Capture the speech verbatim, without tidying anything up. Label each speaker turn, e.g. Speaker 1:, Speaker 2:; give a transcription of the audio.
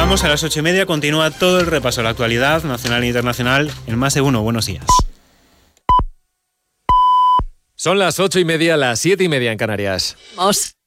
Speaker 1: Continuamos a las ocho y media, continúa todo el repaso de la actualidad nacional e internacional en Más de Uno. Buenos días.
Speaker 2: Son las ocho y media, las siete y media en Canarias.
Speaker 3: Vamos.